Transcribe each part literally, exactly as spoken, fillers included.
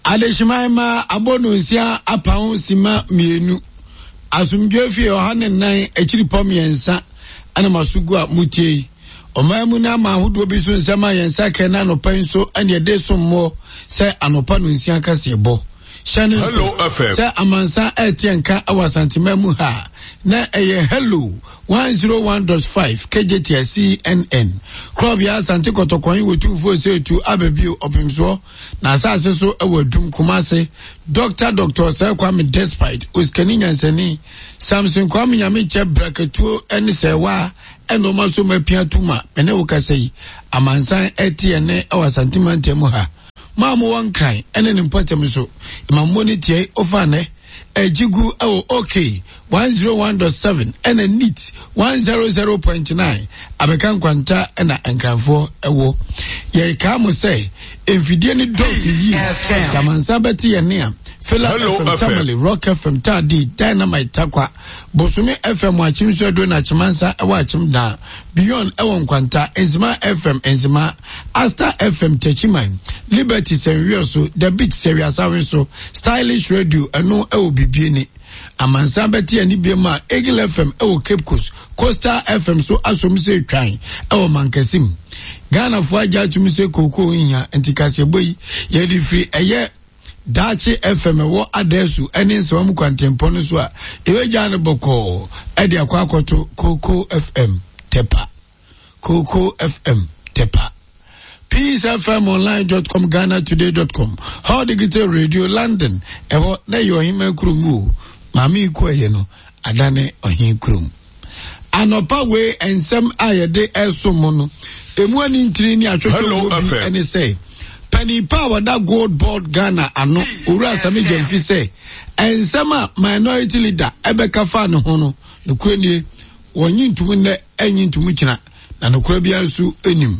Adeshimaima abonunsia apaun sima mienu. Asumdwefi ohane nan echiri pom yensa ana masugu a mutie. Omamu na mahudu obisu nsema yensa kena no penso ane de sommo se anopa nunsia kase bo. Hello F M. Se amansa etienka awasantimamu ha. Na eye hello one oh one point five K J T S C N N. Club ya asante kotokon wetu fo se tu abebio opimso na asase so ewadum kumase Doctor Doctor Sir Kwame Despite uskani nyansani Samson Kwame nyame che braketuo eni sewa eno maso mapia tuma ene ukasei amansa etiene awasantimantemu ha. Mamu wankai ene nimpatem so imamoni tie ofane ejigu ewo okay one oh one point seven ene neat one hundred point nine abekan kwanta ena enkrafo ewo ye ka mo say enfidie ni dog yi kamansa beti ye ne Fela F M Tamale Rock F M Tadi Dynamite Takwa Bosumi F M wachimso do na chimansa ewa achim da Beyond ewo nkwanta Enzima F M Enzima Asta F M Techiman Liberty Serious The Beat Serious so Stylish Radio eno ewo bibieni amansa beti ani biema Eagle F M ewo Cape Coast Coastal F M so asomse twan ewo Mankasim Ghana fo aja tumse koko nya entikase boyi ye di free eye Dachi F M wo adesu eni nsewam kwantempo no so a eweja ne boko ede akwa akoto Coco F M Tepa Coco F M Tepa peace f m online dot com ghana today dot com how digital radio London ewo na yo hima krumu mami ikoye no adane ohin krum anopa we ensem ayede esomo no emu ani ntiri ni atwotwo obi eni say Penny power that gold board Ghana ano ura sami jemfi say ensema minority leader ebeka fa no ho no nokura nie wonyi ntumu ne enyi ntumu kina na nokura bia nsu enim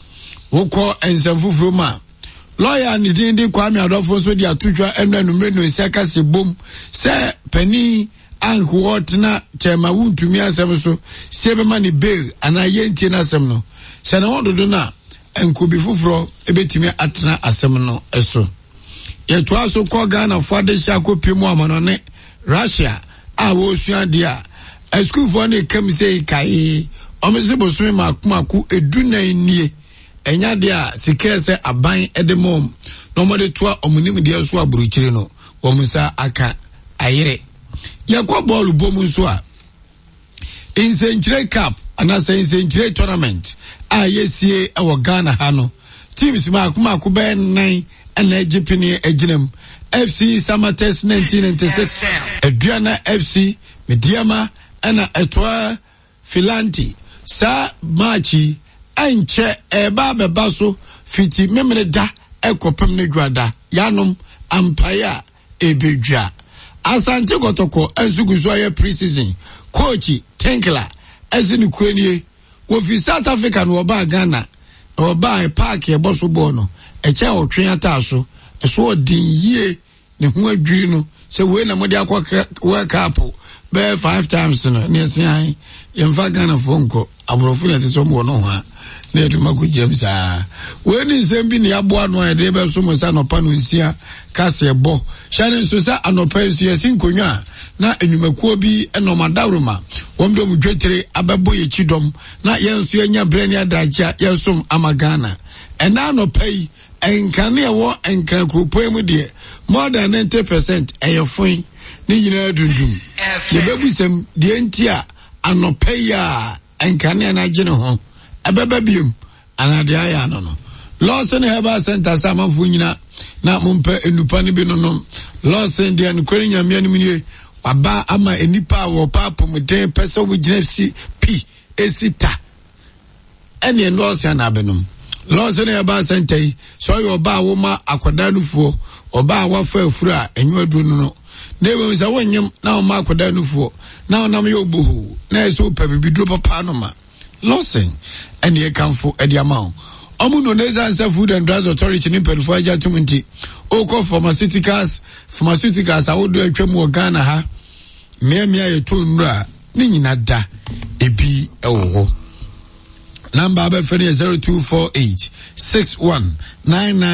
wokọ ensemfufuro ma lawyer ni din di Kwame Adolfo so di atutwa enu enumre no isiaka se bom se Penny anhuotna chema wuntumi asem so sebema ni bail ana yentie na asem no se na wododo na enkubi fufuro ebetimi atena asem no eso yeto aso ko Ghana fo de sha ko pemu amanone Russia a wo sua dia esku fo ne kam sei kai omese bosumi makumaku edunan nie enya dia sikese aban edemom no mo de toa omunim dia so aburuchire no wo musa aka ayire yakwa ball bomu so a in Century Cup ana Century Tournament a yesie e wo Ghana ha no teams makumaku be nine ana ejipini ejinem F C Samates nineteen ninety-six Aduana F C Mediama ana etwa Filanti sa machi enche eba beba so fiti memre da ekopem ne dwada yanom ampaya ebedwa asante gotoko ezuguzo ye pre-season coach Tenkla ezini kwenie wo fi South Africa no oba Ghana no oba park e boso bo no eche otwen ata so eso odin yie ne ho adwiri no se we na mode akwa World Cup be five times no ne sian yemfa Ghana fonko abrofo na tso mo no ha na eduma ku James ah we ni sembi ne aboa no e de be so mo sa no pa no nsia kase bo shane so sa anopa nsia sinkonwa na enyumakuo bi enomadawroma womdo mu dwetere ababo ye chidom na yenso anya brani adacha yensom amagana ena anopa yi enkane ewo enkan kropo mu de more than ninety percent eyefon ni nyina dundum ye bebusem de ntia anopa ya enkane na gine ho ababa biom anade aya no no Lawson Herbal Center samanfo nyina na mompe enupa ni bi no no Lawson de ankwani nyame ni nie waba ama enipa wo papo muden pese wo gina si p esita ene Lawson na benum Lawson Herbal Center so yo ba wo ma akwadanufo oba wafa afuru a enyu adu no no na ewe nsa wonyem na o ma akwadanufo na onam yo bohu na eso pa bibiduro papa no ma Lawson ene e kanfo e dia ma Omuno Neza Food and Drugs Authority ni pelfo aja tumunti oko pharmaceuticals pharmaceuticals awodo atwam wo Ghana ha mmea ye to nura ni nyina da ebi ewo number be fere zero two four eight six one nine nine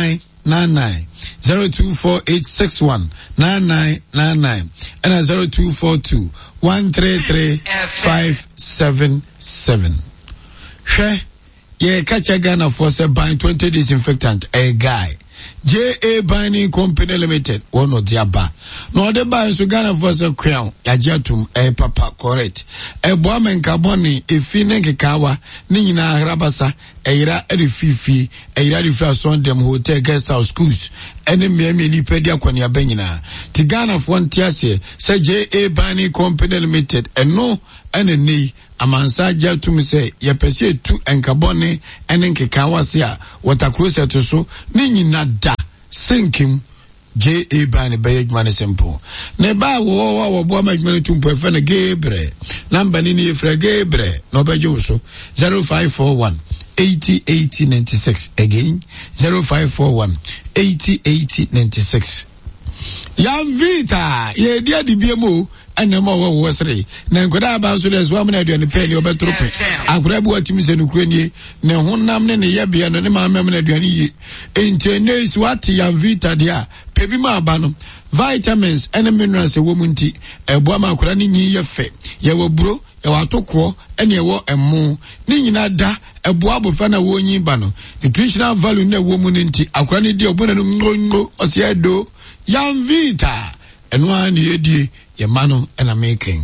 nine nine, zero two four eight six one nine nine nine nine, and a zero two four two one three three five seven seven. She ye catch a Ghana for say buying twenty disinfectant a guy. J A Binding Company Limited, one of Diaba. No, the buy so Ghana for the crown, Yajatum, a papa correct. A boaman carboni, a finenke kawa, Nina Rabasa, a ira edififi, a ira son dem hotel guest house schools, and a memi pedia quania benina. Tigana for one tiase, say J A Binding Company Limited, and no, and a knee. Amansa ja to me say ye pese tu enkabone ene nkekawa se a water closer to so ni nyina da sinkim J A Bani bayegma ne simple ne ba wo wo wo bo amagma tu mpo efe ne gebre number ni ni efra gebre no beje so zero five four one eighty eighty ninety-six again zero five four one eighty eighty ninety-six. Yam vita ye dia di biemu ene mo wo wo sere na nkoda ba so des wa me na aduane pe ni obetrope akura bu atimi se no kuranie ne honam ne ne yebia no ne ma me na aduane yi entenes what yam vita dia pebi ma aba no vitamins ene minerals e wo munti ebo ama akura ni nyi ye fe ye wo buro ye wo atokro ene ye wo emu ni nyina da ebo abofa na wo nyi ba no nutritional value na wo mu nti akura ni dia obona no ngo ose do yam vita enwa ni edie ye mano and making.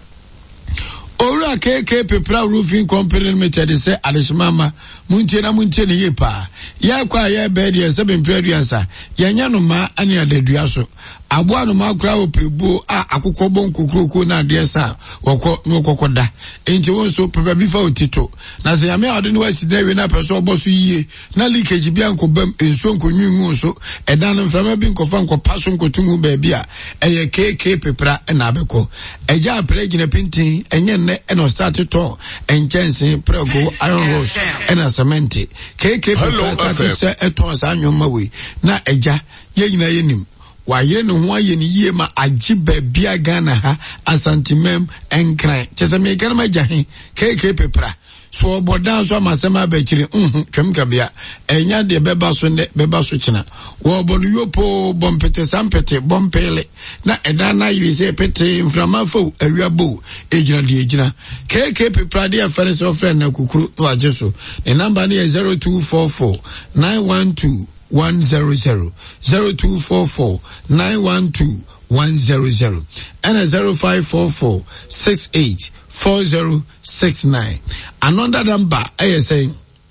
Ora K K Pepra Roofing Company Limited say Alishmama Muntina Muntina Yepa. Ya kwa ya bed ya seven prediansa. Yanyano ma ani adeduaso. Abuano ma crowd prebu a akukobon kukuku na deasa wako no kokoda. Enti wonso pepe bifa otito. Na se yame ade no waside we na peso oboso yiye. Na leakage bia nkobam enso nkonyungu so. Edan mframa bi nkofa nkopaso nkotumu baby a. Eye K K Pepra na abeko. Eja pregine pintin enye ne eno start to enchense prego iron rose ena cement. K K Pepra start se eton sa nyoma we. Na eja ye nyina yenim. Waye no ho aye ni yie ma agiba bia Ghana ha asantimem enkran chese me kan ma jahe K K Pepra so obodan so amasema ba kire mhm twemka bia enya de beba so ne beba so kina wo bonu yopo bompete sampete bompele na eda na yiri se pete mframa fo awiabo ejina de ejina K K Pepra de afere so friend na kukuru no ajeso the number ni zero two four four nine one two one zero zero zero two four four nine one two one zero zero and a zero five four four six eight four zero six nine. Another number I say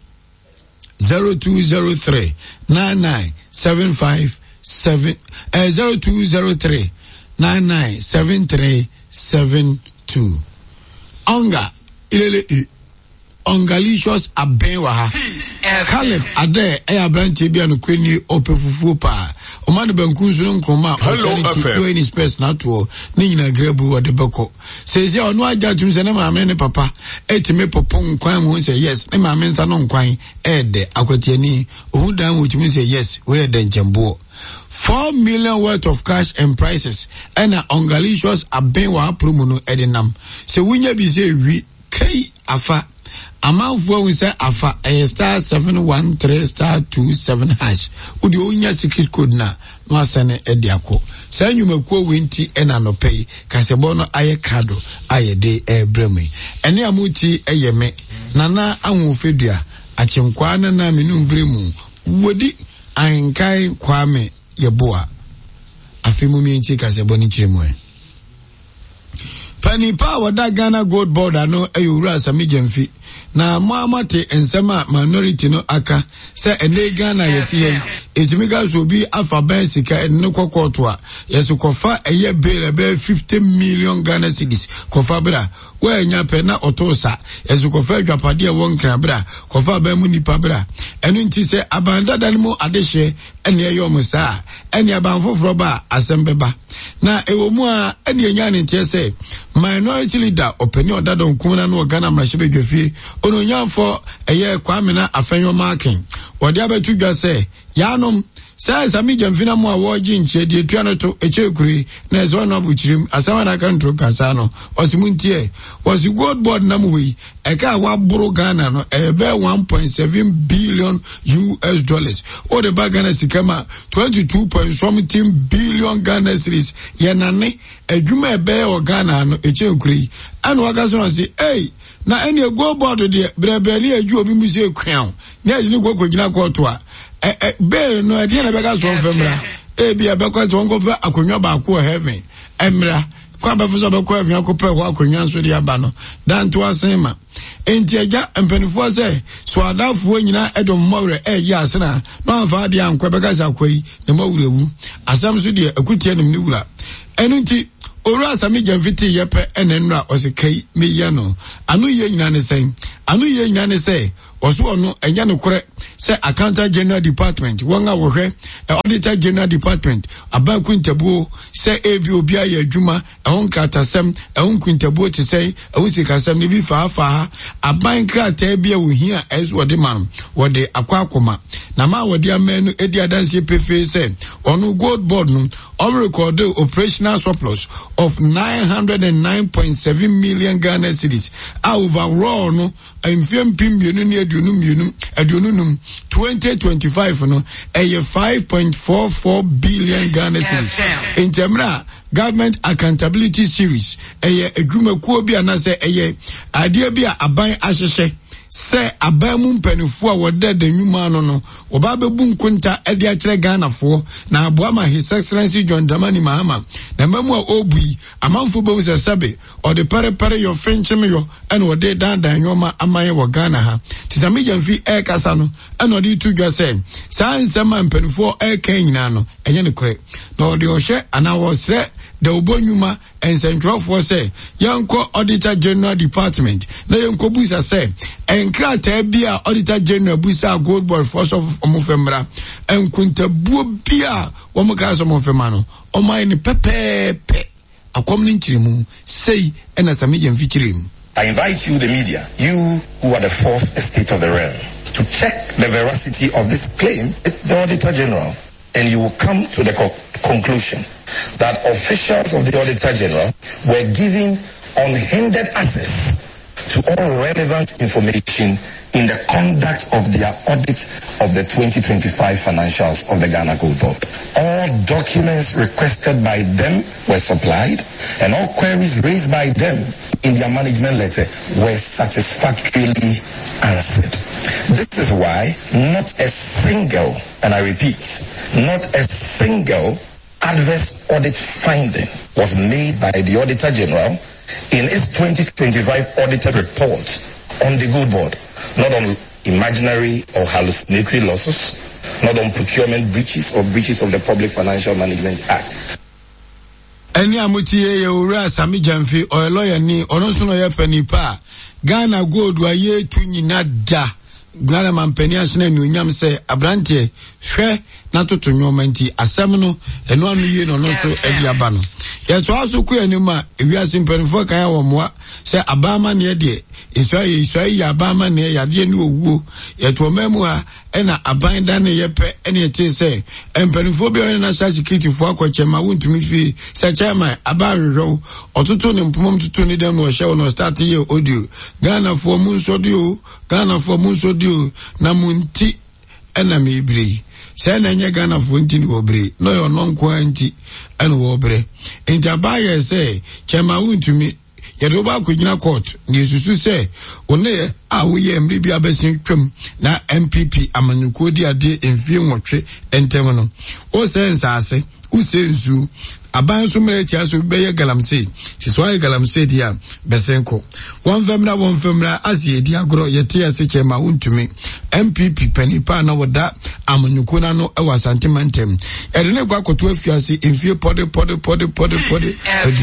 zero two zero three nine nine seven five seven uh, zero two zero three nine nine seven three seven two. Onga ilele Ongalicious abenwa Caleb ade eya branche bia no kwani opefufu pa o man bankunsu no nkoma o charity do any space na to ni nyina grebu wode beko sezi ono aja tum se na maame ne papa etime popon kwan mu se yes ne maame nsa no nkwan ede akwatiani ohu dan wo tumi se yes we ede njembo four million worth of cash and prizes and Ongalicious abenwa promo no edinam se wunya bi se wi kai afa Amanfo we say afa a star seven one three star two seven hash. Udi onya secret code na no asane ediako. Say nyumakuo winti ena no pay kasebono aye kado aye de e bremi. Ene amuti eye me nana ahofedua achenkwa na na menum bremu wodi ankai kwame yeboa. Afimu mi nti kaseboni chiremwe. Pani pa wada Ghana Gold Board ano eyura sami jemfi na muamate ensema minority no aka se ene Ghana yetie etimiga so bi afa bensika ene kokoto a yeso kofa eye bill be fifty million Ghana cedis kofa bra we nya pe na otosa yeso kofa adwapade won kran bra kofa ba mu nipa bra enu nti se abanda danimo adehye ene eyom sa ene abanfoforo ba asembeba na ewomu a ene enya ne ntie se minority leader openi odado nkumuna no Ghana mrashebe dwefie ono nyanfo eye kwamena afenyo marking wode abetu dwa se yanom sai Sami Jamfina mo awoji nche de tuano to echekuri na zo no buchirim asama na kan tro kasa no osimuntie was gold board na muwi e ka wa buru Ghana no e be one point seven billion U S dollars o de ba Ghana sikama twenty-two point something billion Ghana cedis yenane adwuma e be o Ghana no echekuri anu aka so say eh na ene gold board de brebeli aju obi mu se kwan na ene go kogina koto a eh eh be no e de na be ga so femra e bia be kwa to ngofa akonwa ba ko heaven emra kwa ba fuso be ko heaven akopɛ ho akonwa so de aba no dan to asema enti agya mpanifo se so adafo nyina edom mawre e ya asena no anfa de ankwa be ga sa kwai ne mawrewu asam so de akutie nim ni wura enu nti Ora Sami Jamfiti yepe enenra osekai meyano anu ye nyina ne sen anu ye nyina ne se oso ono enya ne kore se Accountant General Department wonga wo hwe Auditor General Department aba kwintabuo se ebi obi aye adwuma ehon kratasem ehon kwintabuo te se ehon sikasem ne bi fa fa aban krata bia wo hia es wode man wode akwa akoma na ma wode amenu edi adanse pefe se ono gold board no on record operational surplus of nine hundred nine point seven million Ghana cedis overall no infiem pim mienu ne aduonu mienu aduonu num twenty twenty-five no a five point four four billion Ghana cedis in terms government accountability series a adwuma kuo bi anase eye ade bia aban ahyehye se abamu mpanifo a wode da nwuma no no oba bebu nkunta ede akere Ghana fo na aboama His Excellency John Dramani Mahama na mamu a obui amanfo bo se sabe o de pare pare yo fenchim yo ene ode dan dan nyoma amaye wo Ghana ha Sami Jamfi e kasa no ene ode tudwa se saa nsema mpanifo e kan nyina no enye ne kore na ode ohye ana wo sre the Ubonyuma and Central Force say, Yanko Auditor General Department, na Yanko Busa say, and Krata Bia Auditor General Busa Gold Board Force of Omofemra, and Kunta Bubia Womakas Omofemano, O mine pepe pe, a common trimu, say, and as a medium featuring. I invite you, the media, you who are the fourth estate of the realm, to check the veracity of this claim with the Auditor General, and you will come to the co- conclusion that officials of the Auditor General were given unhindered access to all relevant information in the conduct of their audit of the twenty twenty-five financials of the Ghana Gold Board. All documents requested by them were supplied, and all queries raised by them in their management letter were satisfactorily answered. This is why not a single, and I repeat, not a single adverse audit finding was made by the Auditor General in its twenty twenty-five audited report on the Gold Board, not on imaginary or hallucinatory losses, not on procurement breaches or breaches of the Public Financial Management Act. Eni amutie ye ura Sami Jamfi o lawyer ni ononso no ye panipa Ghana Gold wa ye tu nyina da Ghana mampeni asena ni onyam se abrante hwe na toto nyoma nti asem no eno anu ye no no so edi aba no ye to aso ku anim a ewiase mpanifo kan wo moa se abama ne de Israel Israel ya abama ne ya de ni owuo ye to mamu a ena aban da ne ye pe ene ete se mpanifo bi o na security fo akwachema wontumi fi se chairman abarro ototo ne mpomom toto ne dem no hye no start ye audio Ghana fo mu nso dio Ghana fo mu nso dio na munti ena mebiri se na nye Ghana fo nti ni obiri no yo no nko anti ena wo obiri enti abaye se chema wontumi yedo ba kwagina court ni susu se one a wo ye mri bi abesin twam na M P P amanyuko di ade emfie nwotwe entem no o se nsase usensu aban so mere tia so beye galamse ti so ay galamse dia besenko won femra won femra asie di agro yete ase chema wontumi M P P panipa na woda amanyuko na no e wasante mantem ere ne gwa koto afiase emfie pode pode pode pode pode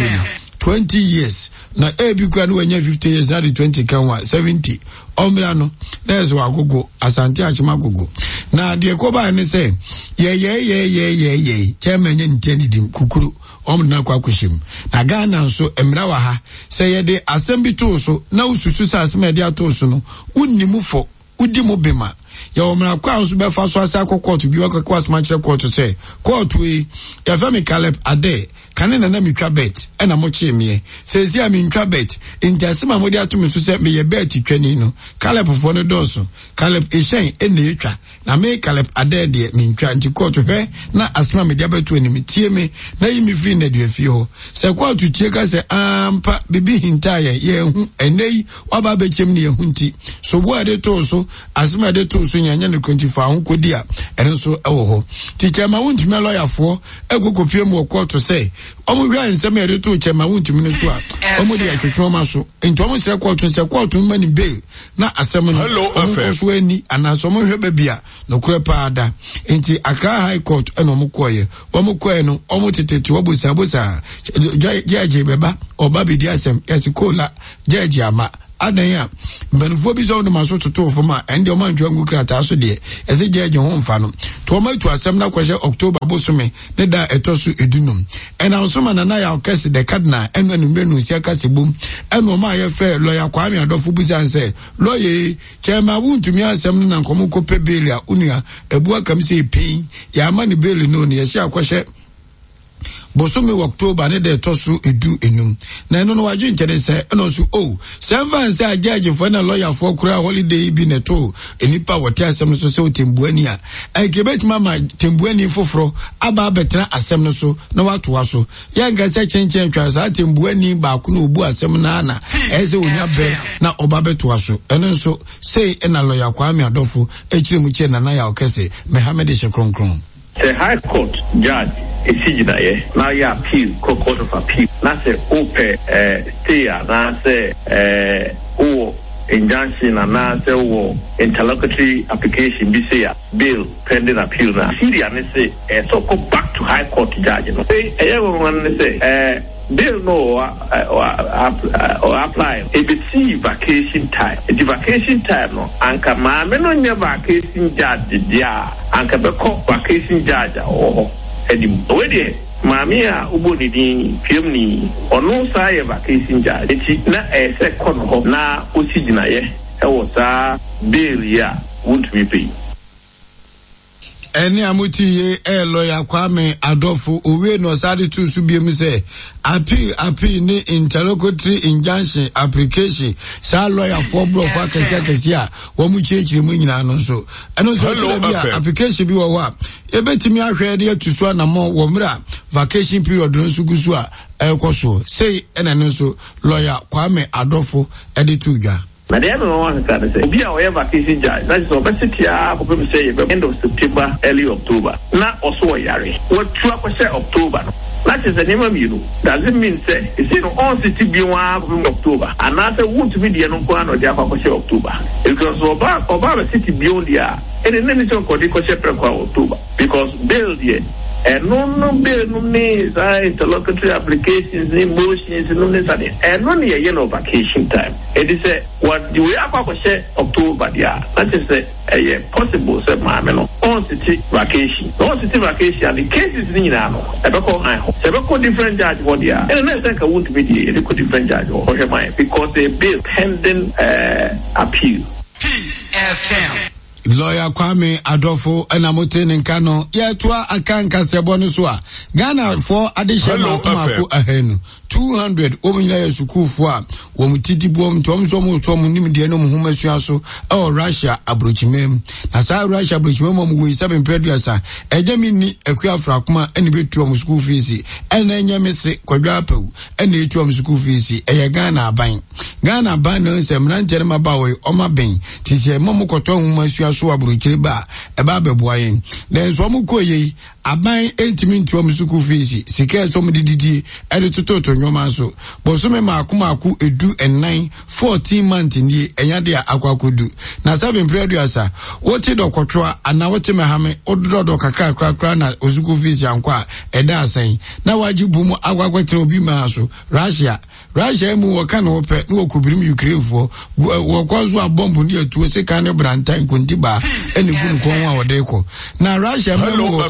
twenty years na ebi kwa no wanya fifty years na twenty kanwa seventy omra no there's wa gogo asante achima gogo na de ko ba ne say ye ye ye ye ye ye chairman nye nteni dim kukuru omna kwa kushim na Ghana so emra wa ha say ye de asem bi to so na ususu sa asem e de ato so no unnimu fo udi mo bema ya omra kwa so be fa so asa court bi wa kwa smache court say court we ya fa me Caleb Ade kane na na mitwa bet e na mo che me sezi a mitwa bet intasema mo dia to me so say me ye bet twani no Caleb fo no doso Caleb Eshen e na yetwa na me Caleb Ade de mitwa nti court hwe na asema me dia betu ani mitie me na yi mi fi na de afie ho se court tie ka se ampa bibi hinta ye ye hu enei waba be chem ne ye hu nti so bo ade to so asema de to so nyanya ne twenty-four ho kodi a ene so ewo ho ti chema won timi lawyer fo egokopie mu court say omo hwa nsem e de to chema won timi ne so a omo de atwetwe ma so nti omo se court se court mani bail na asem no omo so ani anaso omo hwe ba bia no kure pa ada nti Accra High Court eno omo koye omo koye no omo tetete obusa busa jaji beba oba bi di asem yasikola jaji ama adanya benfo bi so no maso toto foma ende o man twangu krata so de ese jaji ho mfa no to ma tu asem na kwahye October bosome ne da etoso edunum ena osoma na na ya okese de cardinal eno anumre no sia kasebum eno ma ye fe lawyer Kwame Adofo busa nse lawyer chema wuntumi asem na nkomo kope belia unia ebu akam se pin ya ma ne beli no ne ye sia kwahye bosome October ne de tosu edu enum na eno no waje nkede se eno so oh seven say judge for na lawyer for kura holiday bi neto enipa wote asem so se otembuani a ekebet mama tembuani foforo aba betra asem no so na watu aso ya nga se chenchen twa sa tembuani ba ku na obu asem na ana eze onya be na oba beto aso eno so say ena lawyer Kwame Adofo echire mu che na na ya okese Mohammed Shekronkron the High Court judge Isijina ye now you appeal court of appeal na say open eh stay na say eh o injunction na say o interlocutory application be say bail pending appeal na Syria ne say eh so go back to High Court judge no say eh one say eh bail no or, or, or apply a B C vacation time the vacation time no anka ma me no nya vacation judge dia anka be call vacation judge oh edim wedi mami a uboni din piemni ono sa ye vacation judge eti na e se kono na osigina ye e wo sa bail ya won't me pay eni amuti ye e lawyer Kwame Adofo owe no sade tu su biem se appeal appeal ni interlocutory injunction application sa lawyer for bro for kese kese a wo mu chiechire mu nyina no so eno so bia application bi wo wa e betimi ahwe de atuso na mo wo mra vacation period no so gusu a ekoso say ena no so lawyer Kwame Adofo e de tuga na dey no one can say obi a we vacation judge that is obesity a for me say end of September early October na also yare what two akose October no that is the name of you doesn't mean say is it on city bi one for October and na say won't be there no kwa no dey akose October because oba oba city bi on there and then it's on ko dey kose pre kwa October because bail there and no no bail no means I interlocutory applications ni motions no means and no near you know vacation time it is a what the way akwa share October there that is a a possible say ma me no on city vacation on city vacation and the cases ni na no e be call high se be call different judge for there and next time can won't be there e call different judge for him because the bill pending uh, appeal. Peace F M lawyer Kwame Adofo enamote nkano yetua akanka sebo no so a Ghana for additional tomako ahenu two hundred omunyina yesukufo a wo mutidibom ntom so mo to mo nim de no mo homasua so e Russia abrochimem na sa Russia abrochimem mo wo seven producer ejemi ni akua frakoma ene betu mo school fees ene enya mese kwadwa pawu ene etu mo school fees eye Ghana aban Ghana aban no se mrantere mabawe o maben tise mo mo koto homasua so abrochire ba e ba beboaye na so mo koye aban entimi ntu mo school fees sika so mo dididi ene toto nyoma so bosome maakumaku edu enan fourteen months ni enyade akwakodu na seven producer wote dokotwa ana wote mehame ododo kakra kakra na ozuku fees yankwa eda asan na wajibu mu agwagwetro obi ma so Russia Russia mu woka na ope na okubirim Ukraine fo wokozo abombu ni etu se kan brantan kundiba ene gunu ko wa wodeko na Russia mu so ye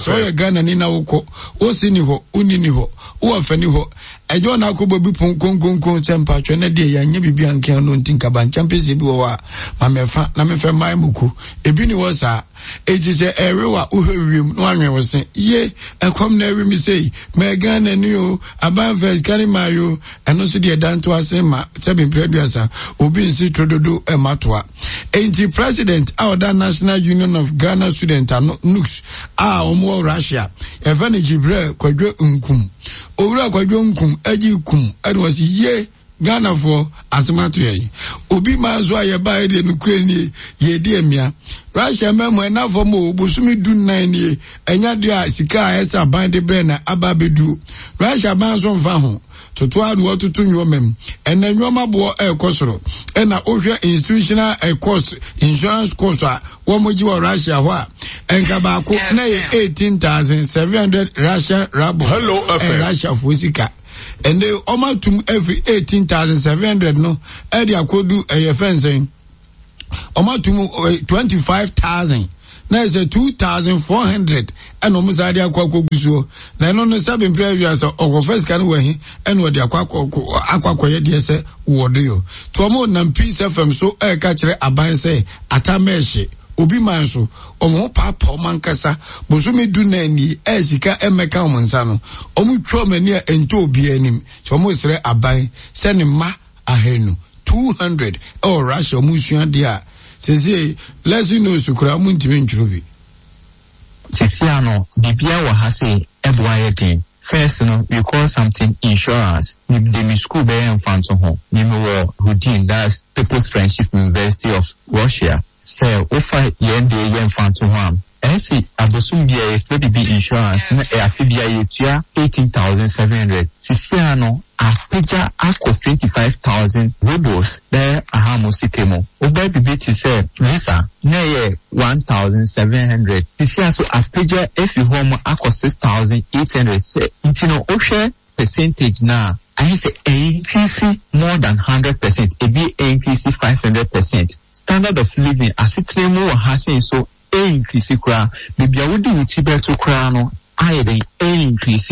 Ghana ni na woko o si ni ho uni ni ho o afani ho ejo na akobo bi pon kon kon kon tempa twa na de ya nya bibi ankan no ntinka ban champions bi wo wa ma mefa na mefa mai muku ebi ni wo sa eji se erewa uhewim no anwe wo se ye ekom na ewi mi sei me Ghana ni o aban first kani mayo eno so de dan to ase ma seven preduasa obi nsi trododo e matoa enti president our National Union of Ghana Students N U Ks a omo Russia evani Jibril kwadwo nkum owura kwadwo nkum aji kum ene wasi ye Ghana for asemato ye obi manzo aye ba de Ukraine ye de emia Russia memo na for mo busumi du nine ye enya de a sika esa bande bre na ababedu Russia manzo mfa ho toto anu otutu nwomem ena nwoma bo e kosoro ena ohwe institutional e cost insurance cost a wo moji wo Russia ho a enka ba ko na ye eighteen thousand seven hundred Russian ruble. Hello Russia for sika and they almost to every eighteen thousand seven hundred no e dia kodu e fencing almost to twenty-five thousand na is two thousand four hundred and almost idea akwa koguso na no no seven previous of first can we and what the akwa akwa koye de se wo do yo to mo na Peace F M so e ka kire aban se atameshe obi manso omo papa omankasa bosumi du na ni esika emeka omonsa no omu twa mani ento obi anim so omo sere aban se ne ma ahenu two hundred oh Russia omu sua dia sese let's you know sukura mu ntimi ntrubi sesiano bibia wa ha se eboa yedin. First, no, we call something insurance. We the school be in front of home. We know routine. That's People's Friendship University of Russia. So, offer yen de yen front of home. S C abosum bia e B B insurance na e afibia yetua eighteen thousand seven hundred. Sisiano apeja ako twenty-five thousand rubles there ahamo sikemo. Oba bibi ti say visa na ye one thousand seven hundred. Sisiaso apeja efi home ako six thousand eight hundred. Say intino ohwe percentage na I say increase more than one hundred percent. E be increase five hundred percent. Standard of living asitnemu wa hasen so e increase kura bibia wodi wuti beto kura no ayeden e increase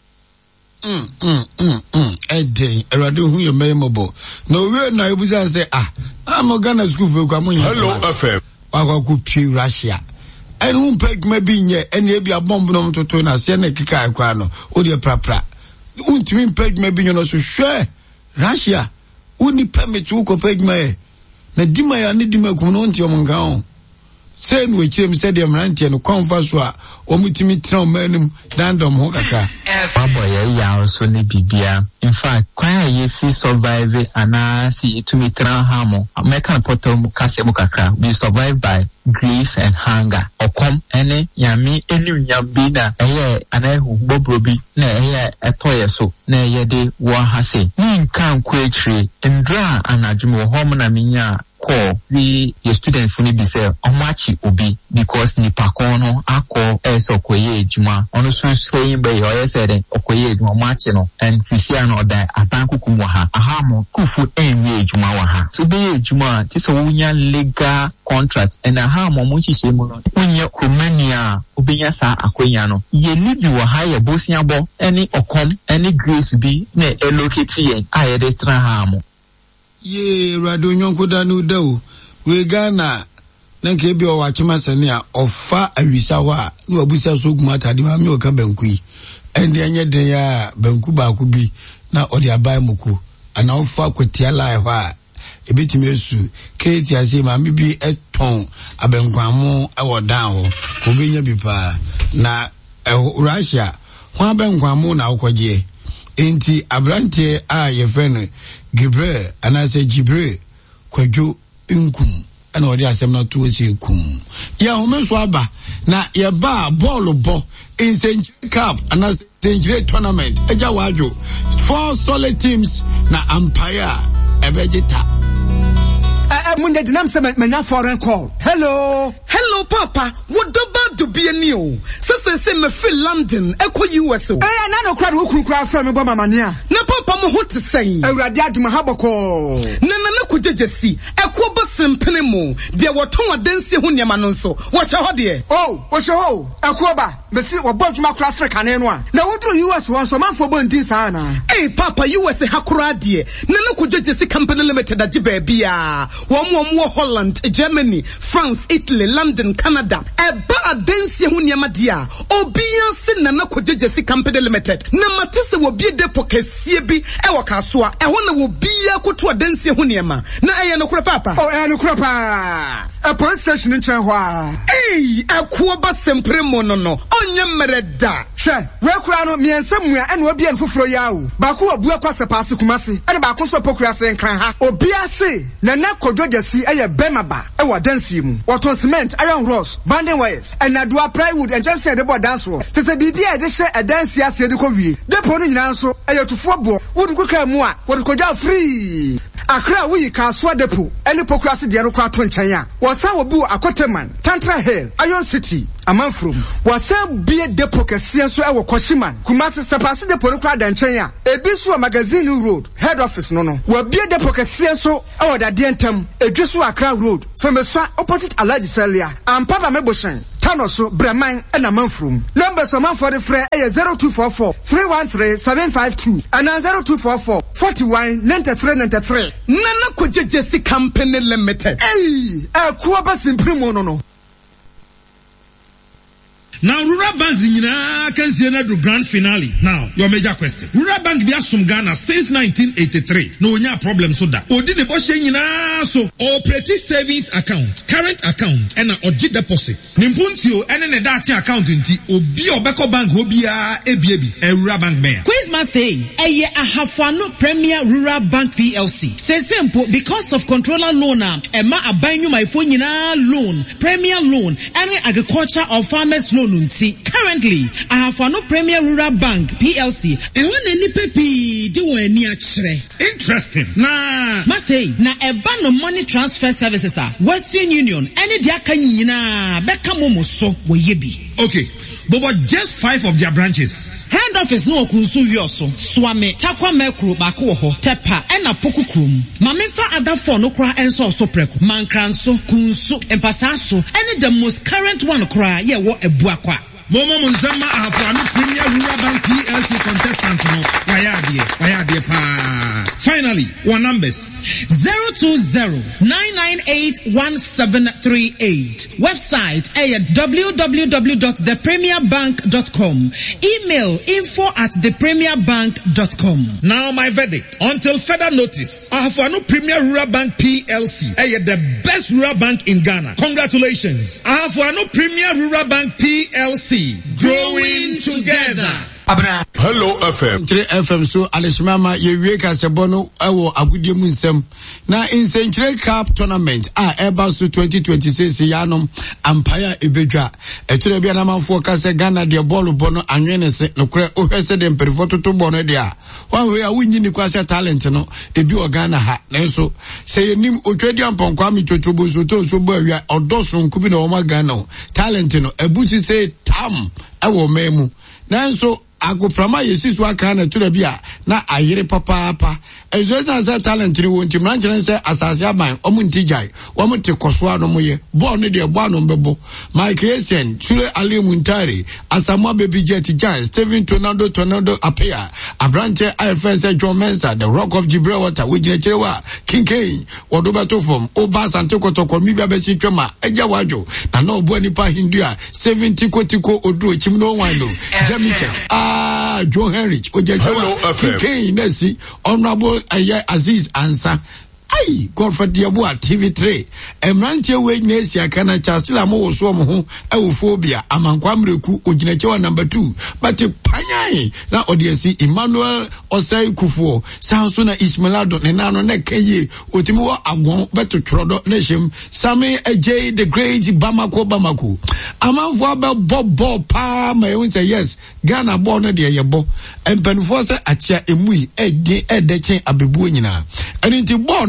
mm mm mm mm eden erade hu ye memobo no we na ebuza say ah am Ghana school for kwa munyi hello F M akwa ku pi Russia enu peg me bi nye ene e bia bomb no mtoto na se na kika akwa no o de prapra untimi peg me bi no so hwe Russia uni permit wo ko peg me na dima ya ne dima ku no nti omonga on say no chim said the rantie no konfa so a omutimi tran manum dandom ho kaka babo ye ya so ne bibia in fact kwaya ye si survive ana si itumi tran hamo meka potom kase mu kaka we survive by grace and hunger okom ene yami enu nyambi na eye ana hu bobrobi na eye etoye so na eye de wo hase ni nkan kwetri ndra anadwumo hom na minya call we your student for be say omachi obi because ni pakono akọ eso koye ejuma ono so saying be yo said okoye ejuma omachi no and Christian no da atankuku mu ha ahamo kufu enwe ejuma wa ha so be ejuma ti so wunya legal contract and ahamo mu chise mu no unya komania obinya sa akonya no ye libi wa ha ye bosia bo any okom any grace bi na elocate yen ayede tra hamo ye radio nyonko danu dawo we Ghana na nke bi o wa chima sane a ofa awisa wa na obusa so gumata de ma me o ka banku yi ende anye den ya banku ba ku bi na o de abai muku ana ofa kwatia lai wa ebetime esu keti ase ma me bi eton abankwamo e wo dan ho ko be nya bi pa na Russia ho abankwamo na okwaje enti abrante a ye fene Gibre anase Jibril kwadwo nkum ana odi asem na to ese kum ya homenso aba na ye ba ball bo in Century Cup ana Century Tournament eja wajo four solid teams na Empire ebejita Munde dinam se menya foreign call. Hello. Hello papa. What about to be a new? So say me feel London eko U S O. Eh na no kwara wo kunkura fra me bo mama nia. Na papa mo ho te say. Awurade aduma haboko. Na na na kujejesi. Eko bo sempene mo. Bia woton adansi ho niam no nso. Wo hye ho de. Oh, wo hye ho. Eko ba. Messi wa bodjuma class rekane no a. Na wodru U S one so man for bondin sa na. Hey papa U S hakura de. Na na kujejesi company limited aji baby a. Wo mo mo Holland, Germany, France, Italy, London, Canada. E ba adensi hu niam de a. Obian se na na kujejesi company limited. Na matese wo bi depo kesie bi e wo kasoa. E ho na wo bia koto adensi hu niam. Na eye no kura papa. Oh e no kura pa. A police station in Chenhua. Hey, a kuoba sempre mono no. Onye mereda. She, we kura no mi ensemua ene obi en foforo yawo. Ba ko obu akwa sepase kumase. Ene ba ko so pokura se nkran ha. Obi ase na na kodwojasi eye bemaba e wa dansi mu. Waton cement, iron rods, banding wires, and adua plywood and just say the board dance roll. Se se bibia e de hye e dansi ase de ko wie. Depo no nyina so eye tufo bo. Wodu ko ka mu a, wodu kodwa free. Akra wuyi kaswa depo ene pokura se de no kwa to nchen a. Wasa wobu akoteman, Tantra Hill, Iron City, Amanfrom. Wasa bie depo kese so e wo Koshiman. Kumase sepase depo no kwa da nchen a. Ebisu magazine road, head office no no. Wa bie depo kese so e wo da de ntam. Edwesu Accra road, Femeswa opposite Alaji Celia. Ampaba Meboshen. Tanoso Breman and Amanfrom. Numbers of man for the free is zero two four four, three one three, seven five two and zero two four four, four one, nine three nine three. Nana Kujejesi Company Limited. Hey, a kuaba simprimo no no. Now, Rural Bank nyina can see the grand finale. Now, your major question. Rural Bank be asum Ghana since nineteen eighty-three. No nya problem so that. Odi ne boshe nyina so operating savings account, current account, and oji deposit. Nimpuntio ene ne dachi account nti obi obeko bank obia ebiebi e Rural Bank me. Quizmaster eye ahafano Premier Rural Bank P L C. Say simple because of controller loan am ema aban nyuma ifo nyina loan, Premier loan, and agriculture or farmers loan. Currently, I have no Premier Rural Bank P L C. Interesting. Nah, must say na a ban of money transfer services are Western Union. Any diakanyina beka momo so yebi. Okay, but what just five of their branches? Head office no kunsu yoso swame chakwa mekru bako ho tepa ena poku krum mamefa other four no kra enso so preku mankranso kunsu empasaso any the most current one kra ye wo ebuakwa Momo Munzama Afrano Premier Rural Bank P L C contestant no wayadie wayadie pa. Finally, one numbers zero two zero nine nine eight one seven three eight. Website a w w w dot the premier bank dot com. Email info at the premier bank dot com. Now my verdict. Until further notice, Afrano Premier Rural Bank P L C a the best rural bank in Ghana. Congratulations. Afrano Premier Rural Bank P L C. Growing together. Hello F M. three F M so Alishmama ye weka sebono ewo agudie mu nsem. Na Insenchire Cup tournament a eba so twenty twenty-six yanom Empire ebedwa. Eture bia na manfo ka se Ghana de ball bono anwene se nokre ohwese de mperifo toto bono de a. Wan we a wunyi ni kwase talent no ebi o Ghana ha. Nenso se yenim otwedi amponko ami totobo so to so bo awia odoso nkubi na o ma Ghana talent no ebuti se tam ewo memu. Nenso Ago prama yesis wa kana to bia na ayere papa papa ezo na talent ni wonti mranche se asase aban omunti jai omunti kosoa no moye bo no de bo no mbebo Mike Essien Chule Ali Muntari Asamoah Baby Jet Giant Steven Tornado Tornado appear Abrante I F S John Mensa the Rock of Gibraltar Wijinechewa King Kane Odobato from Oba Santoko to mi bia be chitwema eja wajo na no bo nipa hindua seventy kotiko odu chimno wano Jamiche Ah, Joe Henrich, Ojechewa, King Nesi, Honorable Aziz Ansa. Ay, God for dear boy, T V three. Emranche we nesi akana chasila mo so mo ho euphobia amankwamreku oginechewa number two. But panyai na audience Emmanuel Osai Kufuor. Sanso na Ismailado ne nano ne keye otimi wa agon beto trodo neshem Sami Ej the great Bamako Bamako. Amanfo aba bobo pa ma you say yes. Ghana born no de yebo. Empenfo se achia emui ede edechen abebu nyina. Enti born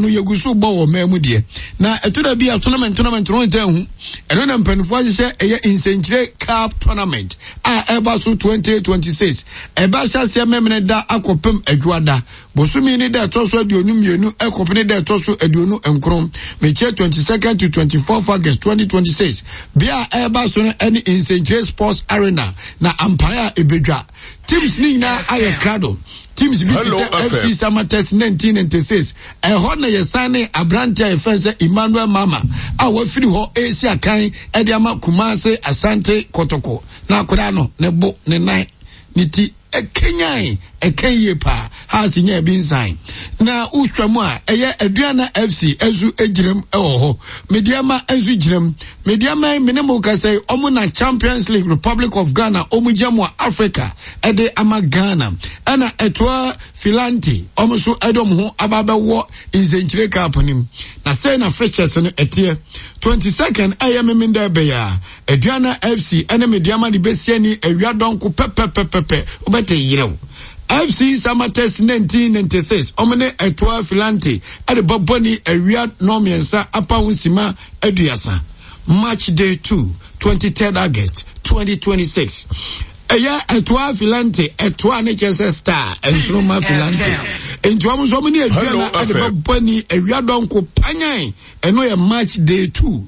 yegusu bo wo memu de na eto da bia tournament tournament no ntan hu eno na mpanifo agye eye Insenchire Cup tournament a eba so twenty twenty-six eba sha se memene da akopem adwada bosumi ni da to so aduonu mienu ekopene da to so aduonu enkron meche twenty-second to twenty-fourth August twenty twenty-six bia eba so no any Insenchire Sports Arena na Empire ebedwa teams ni na aye krado teams B T F C Samates nineteen ninety-six e ho na yesane Abrantia Efense Emmanuel Mama a wafiri ho Asia kan e de ama Kumase Asante Kotoko na akoda no ne bo ne nan ni ti e Kenyan e Kenya pa ha sinya bi nsan na utwamu a eye Aduana F C ezu ejirem e wo ho Mediama ezu ejirem Mediama minimo ka say omo na Champions League Republic of Ghana omo jamu Africa e de ama Ghana ana etwa Filanti omo so edom ho ababe wo Insenchire Cup nim na say na fixtures no etie twenty-second eye meminda be ya Aduana F C ene Mediama di besiani ewia donko pepepepepe obete yirew F C Samates nineteen ninety-six omene etwa Filanti ade baboni ewia nomiensa apa unsima aduasa match day two twenty-third August twenty twenty-six eya etwa Filanti etwa ne chese star entroma Filanti entwa mo so mini ewia na ade baboni ewia donko panyan eno ye match day two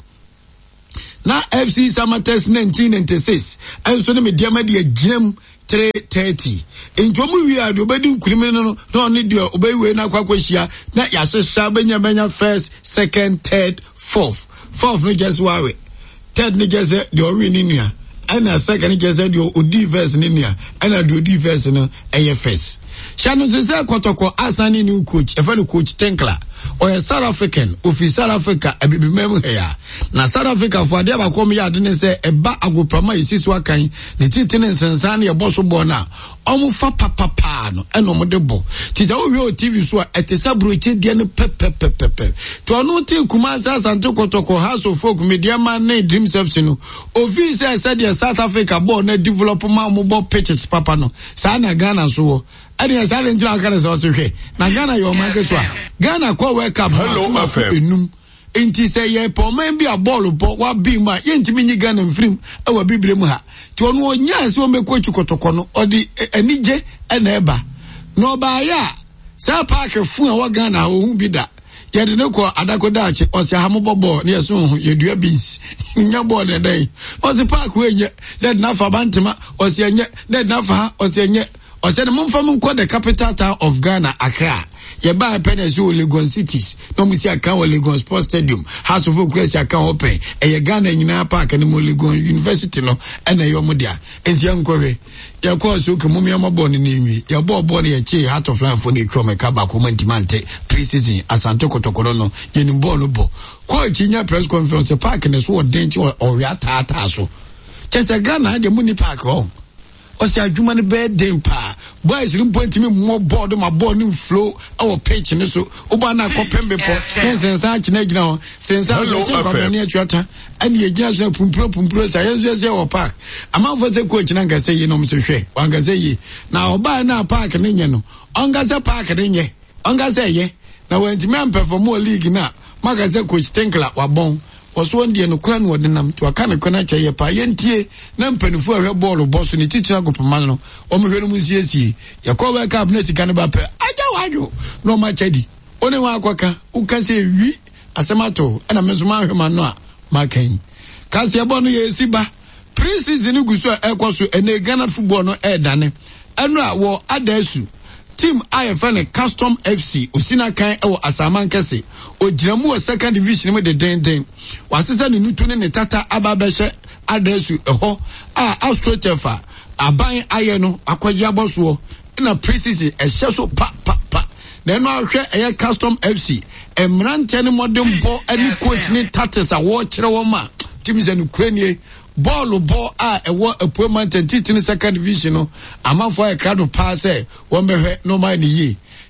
na F C Samates nineteen ninety-six enso ne mediama de aginem three thirty entomu wi ade obedi nkurimi no no ne de obewe na kwakwahia na yasesa benya benya first second third fourth fourth no just worry third no just the ori ni nua and second just the odi first ni nua and the odi first no eye first Shano Zeze Kotoko asani new coach efa no coach Tenkla or South African ofi South Africa ebibi memu heya na South Africa for ade abakom ya ade ne se eba agoprama yisisu akan ne titine nsensane ye boso bo na omu fa papa no eno mo de bo tisa wo hwe T V so a etesa broche de ne pepepepepe to onu te Kumasi Asante Kotoko House of Folk Media Man ne Dreams F C no ofi se said the South Africa bo na development mo bo pitches papa no sa na Ghana so Adi ya sale njila wakane sa wasuhe. Na Ghana yo manke swa. Ghana kwa wake up. Hello, F M. Enum. Inti se ye po membi a bolu po wa bima. Ye inti minyi Ghana mfrim. Ewa bibire muha. Tuonu o nyasi ome kwe chukotokono. Odi enije eneba. No ba ya. Sa pake funga wa Ghana o humbida. Yadi neko adako dache. Osi hamu bobo. Ni yasu yedua beans. Nyabo de day. Osi pake wenye. Led nafa bantima. Osi enye. Led nafa ha. Osi enye. O said mumfamu kwa the capital town of Ghana, Accra. Yeba penes you Legon cities. No musi account wa Legon Sports Stadium. House of Folk account open. E ye Ghana nyina park and mo Legon University no. Ena yomo dia. Enti yankore. Ya kwa suke mumi yama boni nimi. Ya bo boni ya che Heart of Life foni krome kaba kumenti mante. Pre-season Asante Kotokolono. Yeni mbolo bo. Kwa chinya press conference park ne so denchi wa oriata ata so. Kese Ghana hadi muni park home. Osi adwuma ne bed dem pa boys rim point me mo board ma ball no flow our pitch ne so oba na kopembe po sensa china gina ho sensa so kwa ne atwata ani ye gina so pumpro pumpro sa yeso se o park amanfo se coach na ngase yi no mse hwe wangase yi na oba na park ne nye no ongase park ne nye ongase ye na wenti me perform league na magase coach Tenkla wabon Oso ndie no kwa no wodinam to aka ne kwana kye ye pa yentie na mpanifu ahwe ball boss ni titina gopama no o mehwe no musiesie ye ko we cup na sika ne ba pe aja wadwo no ma chadi one wa akwaka uka se wi asemato na mesoma ahwe ma no a makan kasi ye bonu ye siba pre-season guso ekoso ene Ghana football no e dane eno a wo adasu Team I F N Custom F C Osina kan ewo Asaman Kese ogiramu o second division me de den den wasesa ne nutu ne tata ababehye adesu eho a astrotefa aban aye no akwaji aboso na pre-season ehye so pa pa pa na no ahwe eye Custom F C emrante ne modern ball any coach ne tates a wo kire wo ma team ze no kranie ball ball a ewo appointment titini second division no amafo e krado pass e won behwe no man ni yi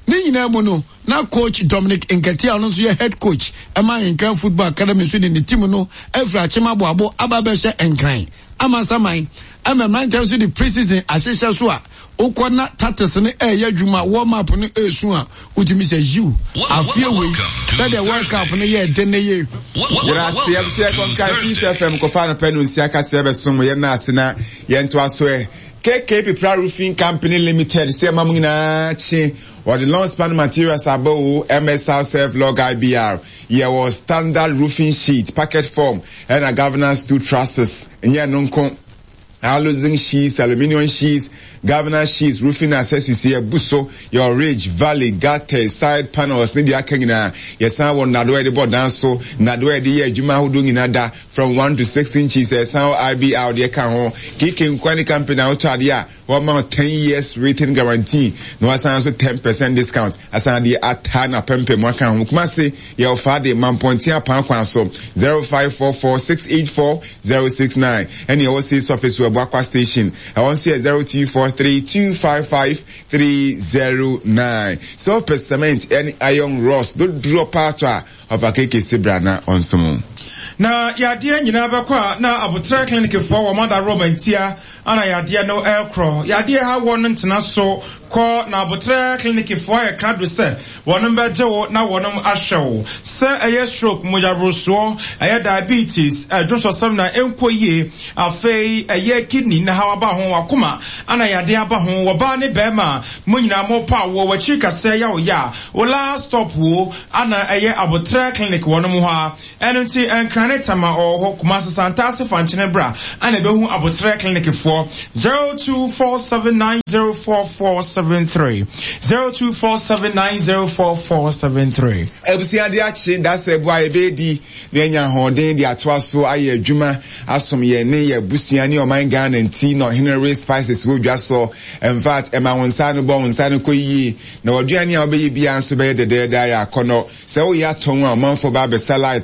Ni nyina mu no na coach Dominic Nketia no so ye head coach Emma Nkran Football Academy so the team no every achema boabo aba be she Nkran ama saman ama man tell so the preseason ahyehyɛ so a okona tatters ne eh yadwuma warm up no esu a utimi say you afie we say the World Cup no ye de ne ye yira se am se kon kan Peace F M ko fa na penu nsia ka se be so mo ye na ase na ye nto aso e K K P Pra Roofing Company Limited se mamu nyina chi or the long span materials above M S R self log I B R. Here was standard roofing sheet, packet form, and a governance two trusses. And yeah, non-con. Housing sheets, aluminium sheets, governance sheets, roofing accessories, here, buso, your ridge, valley, gutters, side panels, need the akengina, yes, I want nadwe the board danso, nadwe the year, Juma who doing another from one to six inches, yes, how I B R the account, kicking quani company out there, one more ten years rating guarantee, no, as also ten percent discount, as I the atana pempe mwaka, mukmasi, your father, man pointing up on so, zero five four four six eight four zero six nine, and you also see office web Bakwa station. I want to see a zero two four three two five five three zero nine. So per cement any iron ross don't drop out of a keke sebrana on some. Na ya dia nyina bakwa na abutra clinic for wa mother Roman tia ana ya dia no aircraw ya dia ha won ntena so ko na abutra clinic for ya krado se wonum beje wo na wonum ahwew se eye stroke moja broso eye diabetes eh joshua sam na enkoye afei eye kidney na hawa ba ho akoma ana ya dia ba ho wo ba ne bema mo nyina mo pa wo wachi kase ya wo ya o last stop wo ana eye abutra clinic wonum ha enunti enkan tama or Kumasi Santasi Fanchine Bra and a behu abutre clinic for zero two four seven nine zero four four seven three zero two four seven nine zero four four seven three. Ebusia di achi that's a boy baby nenya hoden di atwaso aye adwuma asom ye ne ye busia ni o man Ghana nti no Henry Spices wo dwaso in fact ema wonsa no bo wonsa no koyi na waduani a obeyi bia nso be de de da ya kono se wo ya ton a manfo ba be sala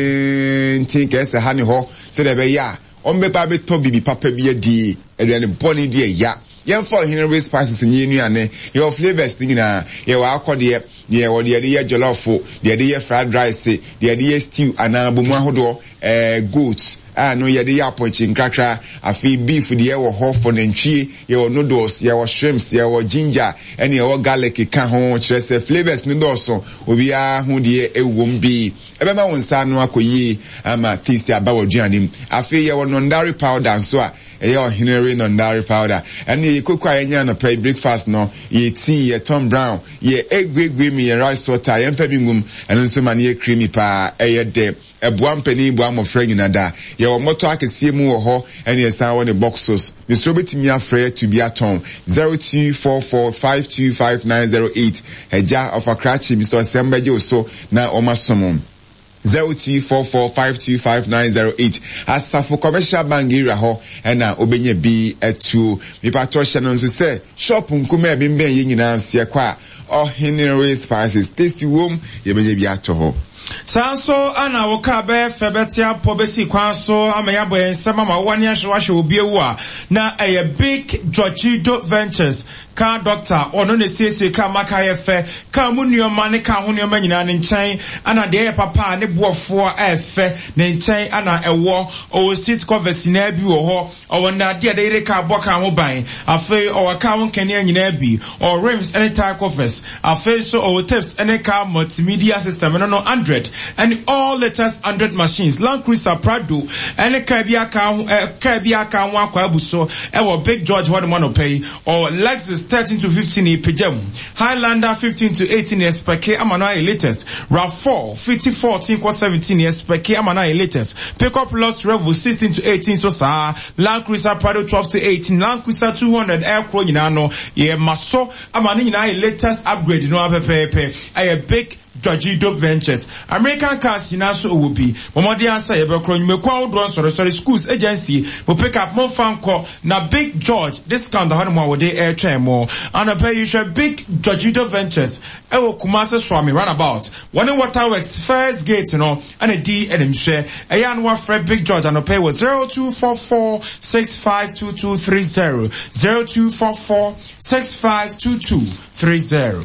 tintin think as a honey ho said ebe ya on be ba be to bibi papa bi adi e de boni di ya yen for Henry Spices ni nuane your flavors thing na ye wa akode ye wo de ye jollof de de ye fried rice de de ye stew ana bomu ahodo eh goat ah no ye de ya pochi nkrakra afi beef de ye wo ho for nantwie ye wo noodles ye wo shrimps ye wo ginger and ye wo garlic ka ho kire se flavors no do so obi a ho de ewom bi ebe ma wonsa no akoyi ama taste abawo duanim afi ye wo nondari powder so a eyo Henry nondari powder and ye kokwa enya no pay breakfast no ye tea ye Tom Brown ye egwegwe mi ye rice water ye mfa bingum and nso man ye creamy pa eye de ebuam pani buam ofra nyina da ye wo moto akesie mu wo ho and ye san won boxes mi so betimi afra to be aton zero two four four five two five nine zero eight eja of akrachi Mister Sembeje oso na omasomon zero two four four five two five nine zero eight asafo commercial bank area ho ena obenye bi etu mi pato hye no nso se shop nkuma bi mben ye nyina nse kwa o Henry Spices tasty wom ye benye bi ato ho Sanso ana woka be febetia pobesi kwanso amaya boye nsema ma wani ahwe ahwe obi ewu a na a big Georgido Ventures ka doctor ono ne siesie ka maka ye fe ka munuoma ne ka ho ne ma nyina ne nkyɛn ana de papa ne boofo a efe ne nkyɛn ana ewo o street covers na bi wo ho o na de de ire ka boka ho ban afei o ka ho kene nyina bi o rims any type covers afei so o tips any car multimedia system no no one hundred and all latest one hundred machines Land Cruiser Prado any car bi aka car bi aka ho akwa abuso e wo Big George what man pay or Lexus thirteen to fifteen e pejam Highlander fifteen to eighteen years per K amana latest RAV four fifty fourteen to seventeen years per K amana latest Pickup Plus Revo sixteen to eighteen so sa Land Cruiser Prado twelve to eighteen Land Cruiser two hundred air crow nyina no ye maso amana nyina latest upgrade no apepepe a big Georgido Ventures American cars you know so will be momodi answer ye be kro nyumekwa odron sorry sorry schools agency will pick up more fan call na Big George discount the honmo we dey air train more and pay you should Big Georgido Ventures e wo Kumasi Swami roundabout one waterworks first gate you know and a D and share e yan wa Fred Big George and pay with zero two four four six five two two three zero zero two four four six five two two three zero.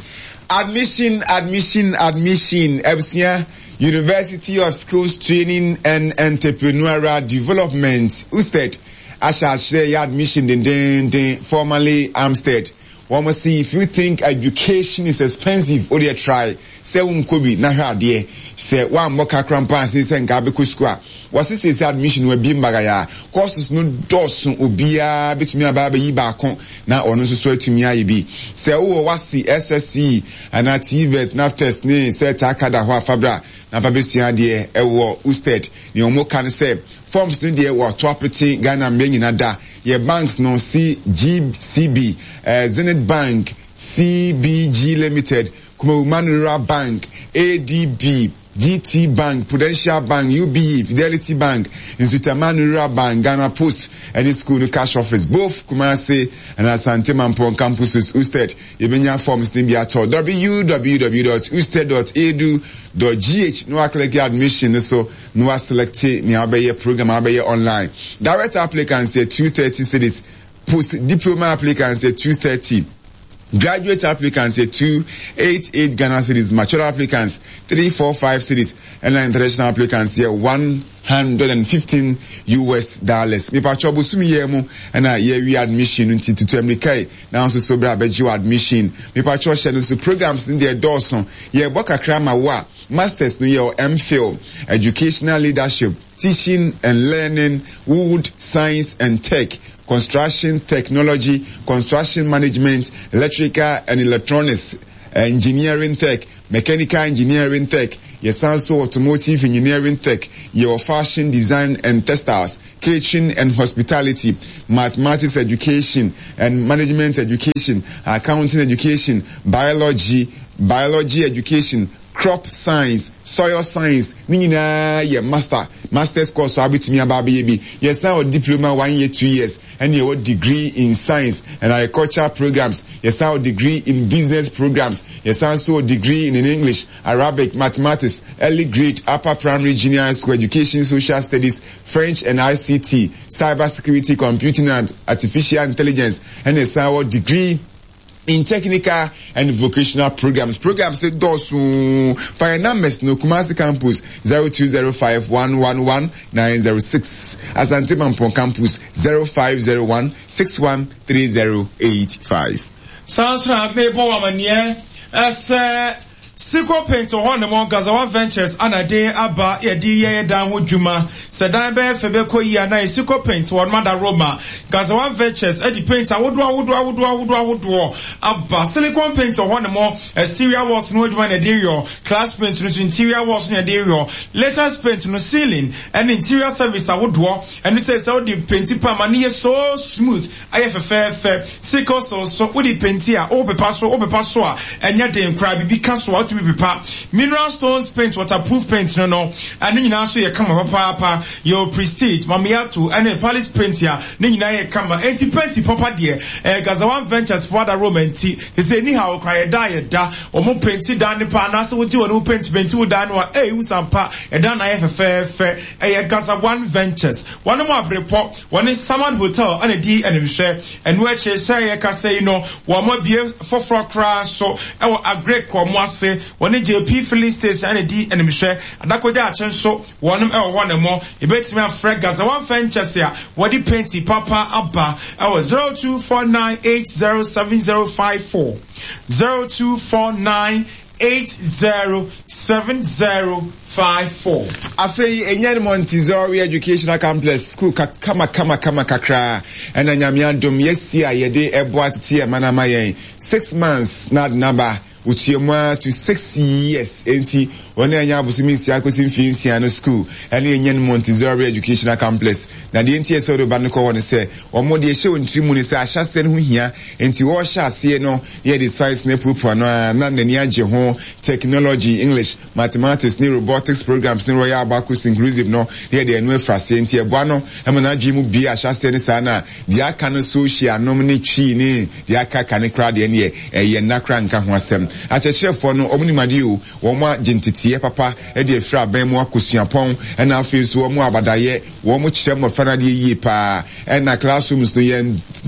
Admission, admission, admission. Ebsia, University of Skills Training and Entrepreneurial Development. Usted, I shall share your admission in den den formerly Amstead. One must see if you think education is expensive, or you try. Say un kobi na ha de. Say one moka krampa say say nka beku square. Was this is admission we bi mbagaya. Courses no dosun obia betumi aba ba yi ba kon na ono so so atumi ayi bi. Say wo wasi S S C and at T V E T na test ni say takada ho afabra na fa besia de e wo usted ni omo kan say forms ni de wo to apeti Ghana menyi na da ye banks no C G C B uh, Zenith Bank, C B G Limited, Kumamanura Bank, A D B, G T Bank, Prudential Bank, U B E, Fidelity Bank, Nzutamanura Bank, Ghana Post, and the school cash office, both Kumasi and Asante Mampong campuses, Usted, Ibenya forms to be at all. w w w dot usted dot e d u dot g h. No click admission, so no select ni abaye program abaye online. Direct applicants say two thirty cities, post diploma applicants say two thirty. Graduate applicants say two eighty-eight Ghana cities, mature applicants three forty-five cities, and international applicants here one hundred fifteen U S dollars. Me pa chobu sumi yemu and a year we admission into to America. Now so so bra beju admission. Me pa cho share so programs in their Dawson. Ye boka krama wa masters no your M Phil, educational leadership, teaching and learning, wood, science and tech, construction technology, construction management, electrical and electronics, engineering tech, mechanical engineering tech, yes also automotive engineering tech, your fashion design and textiles, catering and hospitality, mathematics education and management education, accounting education, biology, biology education, crop science, soil science, nina ye master, master's course abitimi ababi yes our diploma one year, two years, and your degree in science and agriculture programs, yes our degree in business programs, yes also a degree in English, Arabic, mathematics, early grade, upper primary, junior school education, social studies, French and I C T, cyber security, computing and artificial intelligence, and yes our degree in technical and vocational programs. Programs say dosu fire numbers no Kumasi campus zero two zero five one one one nine zero six, Asante Mampong campus zero five zero one six one three zero eight five. Sounds like me bo amanye as uh Siko paint on the more Gazawa Ventures and a day aba ye di down with Juma. Sedan be febeko ya na Siko paint one mother Roma. Gazawa Ventures Eddie paint I would do I would do I would do I would do I would do Abba silicone paint on the more exterior walls no one interior, class paint no interior walls no interior, latest paint no ceiling and interior service I would do and this says how the painting permanent so smooth. I have a fair fair Siko so so with the paint here over pass over pass and yet they crab because what to be pa mineral stones paint waterproof paint no no and then you now so you come up papa your prestige mamiato and a palace paint here then you now come anti paint proper there eh Gazawa Ventures for the romantic they say anyhow cry die da or more paint down the pa na so we do paint paint we down wa eh usampa e dan na ye fair fair eh Gazawa Ventures one more report one is Saman Hotel and a D and share and where che say ka say no one more be for for crash so e will agree kwamwase one J P filling station and D and share and that could actually so one or one more a bit me a frag Gazawa Ventures here what the painty papa abba I was zero two four nine eight zero seven zero five four zero two four nine eight zero seven zero five four. Afei enyan Montessori Educational Complex school kama kama kama kakra and anyamiandom yesi a yede ebo atiti e manama yen six months na number utiemwa to six years enti one anya abusumi sia kosim finsi ano school and enyan Montessori Educational Complex na de enti eso do ba no ko won se omo de ehye ontrimu ni se ahyase no hia enti wo hyase no ye de science na pupu no na nani agye ho technology English mathematics ni robotics programs ni Royal Bacchus inclusive no ye de enu efrase enti ebo no e na agye mu bi ahyase ni sa na de aka no social nom ni twi ni de aka ka ne kra de ne ye nakra nka ho asem achechefo no omuni madiu wo mo agentitie papa e de efra ban mu akosuapon e na afesu wo mo abadaye wo mo kyerem fana de yi pa e na classrooms no ye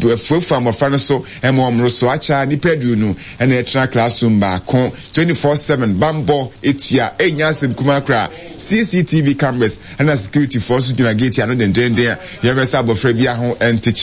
fufu amofra so emo omro so acha ni pedu no e na etra classroom ba kon twenty-four seven bambo etua enya asem kuma kra C C T V cameras and security force dina gate ano den den den ya besa abofra bia ho ente